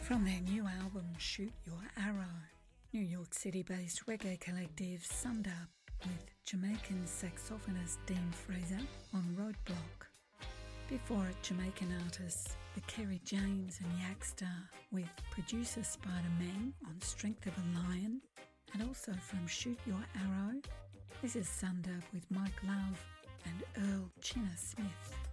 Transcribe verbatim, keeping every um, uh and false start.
From their new album Shoot Your Arrow, New York City-based reggae collective Sundub with Jamaican saxophonist Dean Fraser on Roadblock. Before it, Jamaican artists The Kerry James and Yaxstar with producer Spider-Man on Strength of a Lion, and also from Shoot Your Arrow, this is Sundub with Mike Love and Earl Chinner Smith.